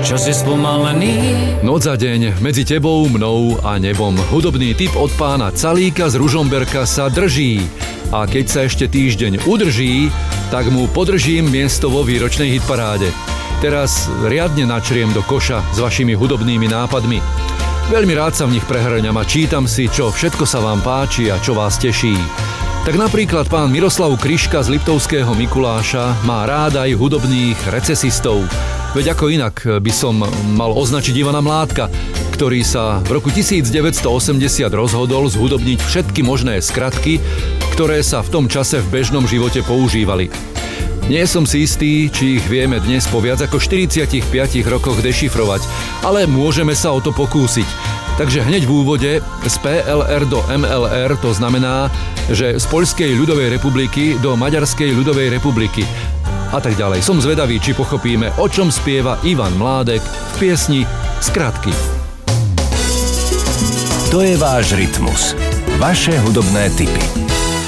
čo si spomalený. Noc a deň medzi tebou, mnou a nebom. Hudobný tip od pána Calíka z Ružomberka sa drží. A keď sa ešte týždeň udrží, tak mu podržím miesto vo výročnej hitparáde. Teraz riadne načriem do koša s vašimi hudobnými nápadmi. Veľmi rád sa v nich prehrňam a čítam si, čo všetko sa vám páči a čo vás teší. Tak napríklad pán Miroslav Kryška z Liptovského Mikuláša má rád aj hudobných recesistov. Veď ako inak by som mal označiť Ivana Mládka, ktorý sa v roku 1980 rozhodol zhudobniť všetky možné skratky, ktoré sa v tom čase v bežnom živote používali. Nie som si istý, či ich vieme dnes po viac ako 45 rokoch dešifrovať, ale môžeme sa o to pokúsiť. Takže hneď v úvode z PLR do MLR to znamená, že z Poľskej ľudovej republiky do Maďarskej ľudovej republiky a tak ďalej. Som zvedavý, či pochopíme, o čom spieva Ivan Mládek v piesni Skratky. To je váš rytmus. Vaše hudobné tipy.